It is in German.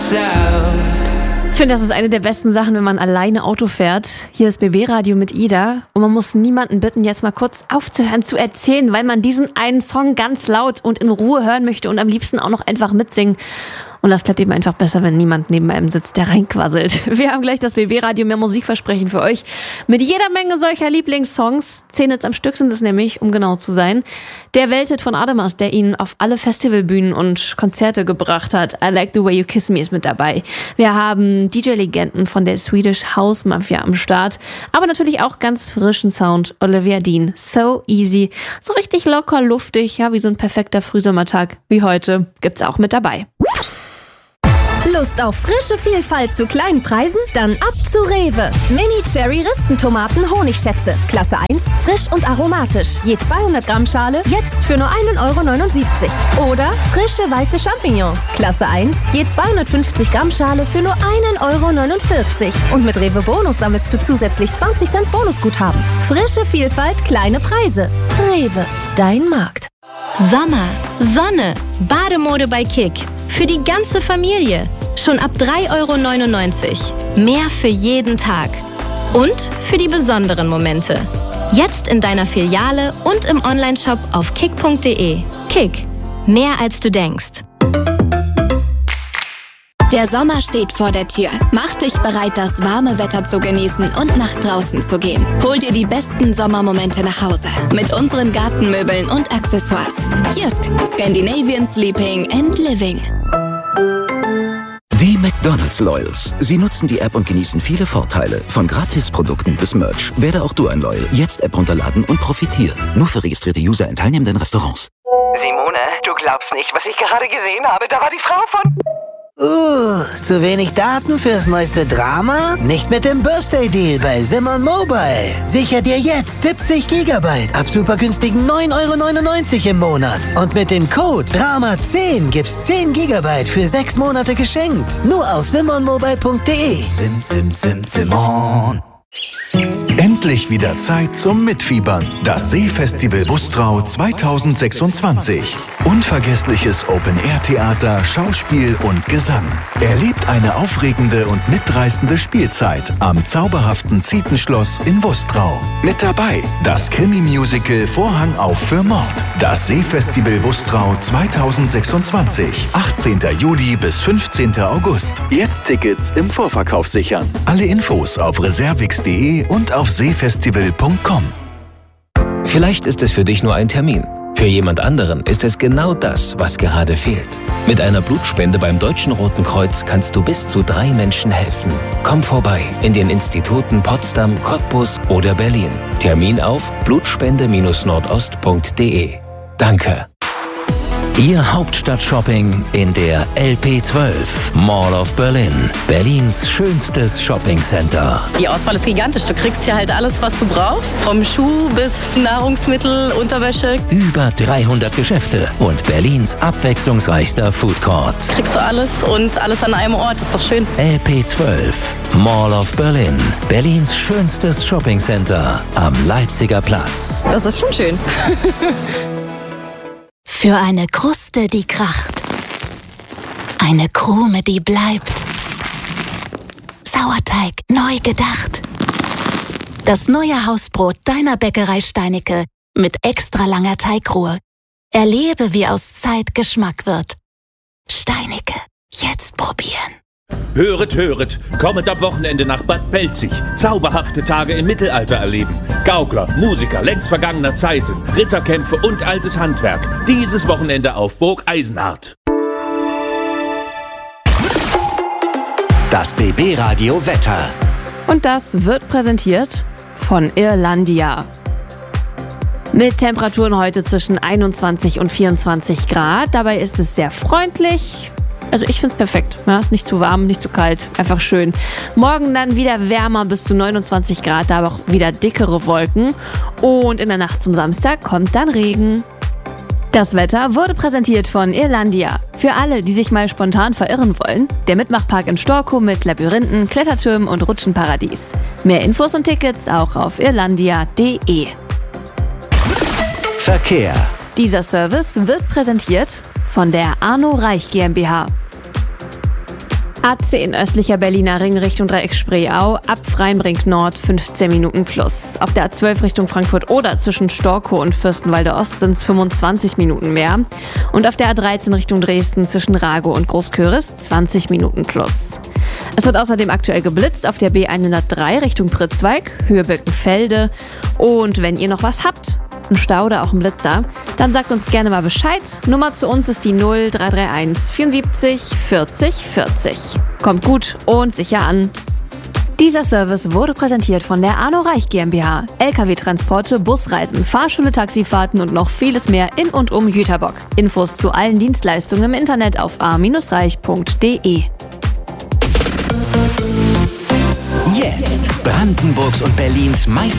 sound. Ich finde, das ist eine der besten Sachen, wenn man alleine Auto fährt. Hier ist BB-Radio mit Ida und man muss niemanden bitten, jetzt mal kurz aufzuhören zu erzählen, weil man diesen einen Song ganz laut und in Ruhe hören möchte und am liebsten auch noch einfach mitsingen. Und das klappt eben einfach besser, wenn niemand neben einem sitzt, der reinquasselt. Wir haben gleich das BB-Radio mehr Musikversprechen für euch mit jeder Menge solcher Lieblingssongs. 10 Hits am Stück sind es nämlich, um genau zu sein. Der Welthit von Ademas, der ihn auf alle Festivalbühnen und Konzerte gebracht hat. I Like the Way You Kiss Me ist mit dabei. Wir haben DJ-Legenden von der Swedish House Mafia am Start. Aber natürlich auch ganz frischen Sound. Olivia Dean, So Easy. So richtig locker, luftig, ja, wie so ein perfekter Frühsommertag wie heute. Gibt's auch mit dabei. Lust auf frische Vielfalt zu kleinen Preisen? Dann ab zu Rewe. Mini-Cherry-Ristentomaten Honigschätze. Klasse 1, frisch und aromatisch. Je 200 Gramm Schale, jetzt für nur 1,79 €. Oder frische weiße Champignons. Klasse 1, je 250 Gramm Schale für nur 1,49 €. Und mit Rewe Bonus sammelst du zusätzlich 20 Cent Bonusguthaben. Frische Vielfalt, kleine Preise. Rewe, dein Markt. Sommer, Sonne, Bademode bei Kick. Für die ganze Familie. Schon ab 3,99 €. Mehr für jeden Tag. Und für die besonderen Momente. Jetzt in deiner Filiale und im Onlineshop auf kick.de. Kick. Mehr als du denkst. Der Sommer steht vor der Tür. Mach dich bereit, das warme Wetter zu genießen und nach draußen zu gehen. Hol dir die besten Sommermomente nach Hause mit unseren Gartenmöbeln und Accessoires. Jysk, Scandinavian Sleeping and Living. Die McDonald's Loyals. Sie nutzen die App und genießen viele Vorteile. Von Gratisprodukten bis Merch. Werde auch du ein Loyal. Jetzt App runterladen und profitieren. Nur für registrierte User in teilnehmenden Restaurants. Simone, du glaubst nicht, was ich gerade gesehen habe. Da war die Frau von... Zu wenig Daten fürs neueste Drama? Nicht mit dem Birthday-Deal bei Simon Mobile. Sicher dir jetzt 70 GB ab super günstigen 9,99 € im Monat. Und mit dem Code DRAMA10 gibt's 10 GB für 6 Monate geschenkt. Nur auf simonmobile.de. Simon. Endlich wieder Zeit zum Mitfiebern. Das Seefestival Wustrau 2026. Unvergessliches Open-Air-Theater, Schauspiel und Gesang. Erlebt eine aufregende und mitreißende Spielzeit am zauberhaften Zietenschloss in Wustrau. Mit dabei das Krimi-Musical Vorhang auf für Mord. Das Seefestival Wustrau 2026. 18. Juli bis 15. August. Jetzt Tickets im Vorverkauf sichern. Alle Infos auf reservix.de und auf seefestival.com. Vielleicht ist es für dich nur ein Termin. Für jemand anderen ist es genau das, was gerade fehlt. Mit einer Blutspende beim Deutschen Roten Kreuz kannst du bis zu 3 Menschen helfen. Komm vorbei in den Instituten Potsdam, Cottbus oder Berlin. Termin auf blutspende-nordost.de. Danke. Ihr Hauptstadt-Shopping in der LP12 Mall of Berlin. Berlins schönstes Shoppingcenter. Die Auswahl ist gigantisch. Du kriegst hier halt alles, was du brauchst. Vom Schuh bis Nahrungsmittel, Unterwäsche. Über 300 Geschäfte und Berlins abwechslungsreichster Food Court. Kriegst du alles und alles an einem Ort. Ist doch schön. LP12 Mall of Berlin. Berlins schönstes Shoppingcenter am Leipziger Platz. Das ist schon schön. Für eine Kruste, die kracht. Eine Krume, die bleibt. Sauerteig neu gedacht. Das neue Hausbrot deiner Bäckerei Steinecke mit extra langer Teigruhe. Erlebe, wie aus Zeit Geschmack wird. Steinecke, jetzt probieren. Höret, höret, kommet am Wochenende nach Bad Belzig. Zauberhafte Tage im Mittelalter erleben. Gaukler, Musiker längst vergangener Zeiten, Ritterkämpfe und altes Handwerk. Dieses Wochenende auf Burg Eisenhardt. Das BB-Radio Wetter. Und das wird präsentiert von Irlandia. Mit Temperaturen heute zwischen 21 und 24 Grad. Dabei ist es sehr freundlich. Also ich finde es perfekt. Ja, ist nicht zu warm, nicht zu kalt, einfach schön. Morgen dann wieder wärmer bis zu 29 Grad, da aber auch wieder dickere Wolken. Und in der Nacht zum Samstag kommt dann Regen. Das Wetter wurde präsentiert von Irlandia. Für alle, die sich mal spontan verirren wollen, der Mitmachpark in Storkow mit Labyrinthen, Klettertürmen und Rutschenparadies. Mehr Infos und Tickets auch auf irlandia.de. Verkehr. Dieser Service wird präsentiert von der Arno Reich GmbH. A10 östlicher Berliner Ring Richtung Dreieck Spreeau, ab Freienbrink Nord 15 Minuten plus. Auf der A12 Richtung Frankfurt-Oder zwischen Storkow und Fürstenwalde Ost sind es 25 Minuten mehr. Und auf der A13 Richtung Dresden zwischen Ragow und Großköris 20 Minuten plus. Es wird außerdem aktuell geblitzt auf der B103 Richtung Pritzwalk, Höhe Birkenfelde. Und wenn ihr noch was habt, einen Stau oder auch einen Blitzer, dann sagt uns gerne mal Bescheid. Nummer zu uns ist die 0331 74 40 40. Kommt gut und sicher an. Dieser Service wurde präsentiert von der Arno Reich GmbH. LKW-Transporte, Busreisen, Fahrschule, Taxifahrten und noch vieles mehr in und um Jüterbock. Infos zu allen Dienstleistungen im Internet auf a-reich.de. Jetzt Brandenburgs und Berlins